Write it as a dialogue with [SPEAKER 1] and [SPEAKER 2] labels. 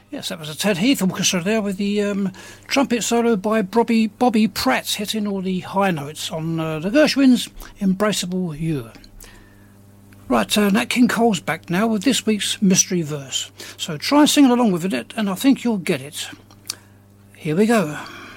[SPEAKER 1] Yes, that was a Ted Heath orchestra there with the trumpet solo by Bobby Pratt hitting all the high notes on the Gershwins' Embraceable You. Right, Nat King Cole's back now with this week's mystery verse. So try singing along with it and I think you'll get it. Here we go.